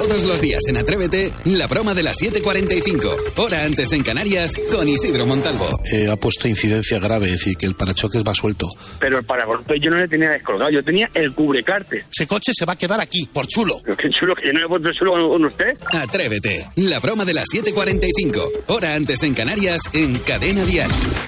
Todos los días en Atrévete, la broma de las 7:45. Hora antes en Canarias, con Isidro Montalvo. Ha puesto incidencia grave, es decir, que el parachoques va suelto. Pero el paragolpes yo no le tenía descolgado, yo tenía el cubrecarte. Ese coche se va a quedar aquí, por chulo. Pero qué chulo, que yo no le he puesto chulo con usted. Atrévete, la broma de las 7:45. Hora antes en Canarias, en Cadena Dial.